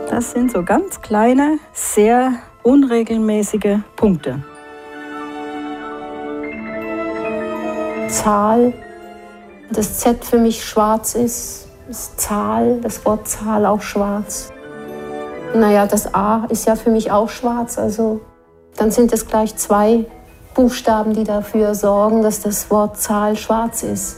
Das sind so ganz kleine, sehr unregelmäßige Punkte. Zahl, das Z für mich schwarz ist Zahl, das Wort Zahl auch schwarz. Naja, das A ist ja für mich auch schwarz, also dann sind es gleich 2 Buchstaben, die dafür sorgen, dass das Wort Zahl schwarz ist.